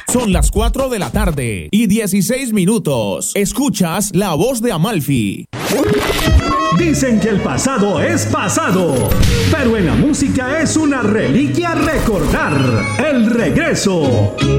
Son las 4 de la tarde y 16 minutos. Escuchas La Voz de Amalfi. Dicen que el pasado es pasado, pero en la música es una reliquia recordar. El regreso.